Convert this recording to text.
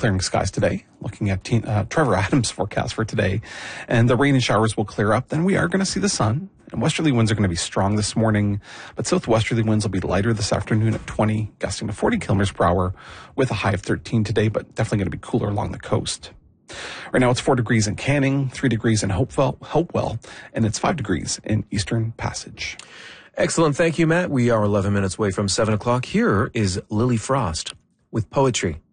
clearing skies today. Looking at Trevor Adams' forecast for today. And the rain and showers will clear up. Then we are going to see the sun. And westerly winds are going to be strong this morning, but southwesterly winds will be lighter this afternoon at 20, gusting to 40 kilometers per hour with a high of 13 today, but definitely going to be cooler along the coast. Right now it's 4 degrees in Canning, 3 degrees in Hopewell, and it's 5 degrees in Eastern Passage. Excellent. Thank you, Matt. We are 11 minutes away from 7 o'clock. Here is Lily Frost with poetry.